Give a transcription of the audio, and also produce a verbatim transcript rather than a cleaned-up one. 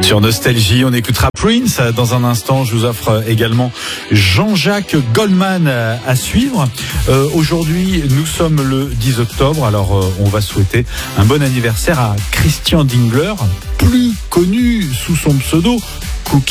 Sur Nostalgie, on écoutera Prince. Dans un instant, je vous offre également Jean-Jacques Goldman à suivre. Euh, aujourd'hui, nous sommes le dix octobre. Alors, euh, on va souhaiter un bon anniversaire à Christian Dingler, plus connu sous son pseudo Cookie.